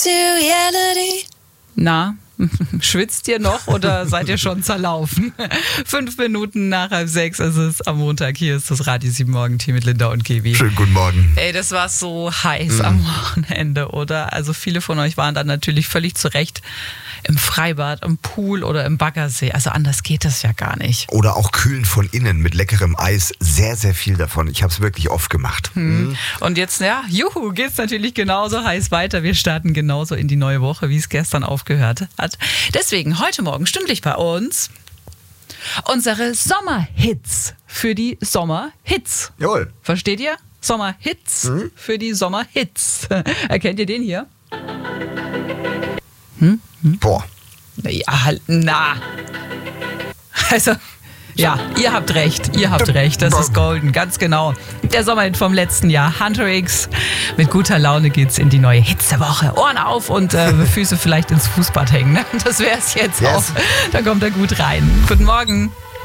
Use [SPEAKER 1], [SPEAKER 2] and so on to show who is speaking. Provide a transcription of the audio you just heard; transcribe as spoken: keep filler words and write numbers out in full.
[SPEAKER 1] to reality.
[SPEAKER 2] Na, schwitzt ihr noch oder seid ihr schon zerlaufen? Fünf Minuten nach halb sechs ist es am Montag. Hier ist das Radio sieben Morgen-Team mit Linda und Kevi.
[SPEAKER 3] Schönen guten Morgen.
[SPEAKER 2] Ey, das war so heiß mm. am Wochenende, oder? Also viele von euch waren dann natürlich völlig zu Recht im Freibad, im Pool oder im Baggersee. Also anders geht das ja gar nicht.
[SPEAKER 3] Oder auch kühlen von innen mit leckerem Eis. Sehr, sehr viel davon. Ich habe es wirklich oft gemacht.
[SPEAKER 2] Hm. Mhm. Und jetzt, ja, juhu, geht's natürlich genauso heiß weiter. Wir starten genauso in die neue Woche, wie es gestern aufgehört hat. Deswegen heute Morgen stündlich bei uns unsere Sommerhits für die Sommerhits.
[SPEAKER 3] Jawohl.
[SPEAKER 2] Versteht ihr? Sommerhits mhm. für die Sommerhits. Erkennt ihr den hier? Hm? Hm?
[SPEAKER 3] Boah.
[SPEAKER 2] Ja, halt, na. Also, ja, ihr habt recht, ihr habt recht, das ist golden, ganz genau. Der Sommerhit vom letzten Jahr, Hunter X. Mit guter Laune geht's in die neue Hitzewoche. Ohren auf und äh, Füße vielleicht ins Fußbad hängen. Ne? Das wär's jetzt yes. auch. Da kommt er gut rein. Guten Morgen.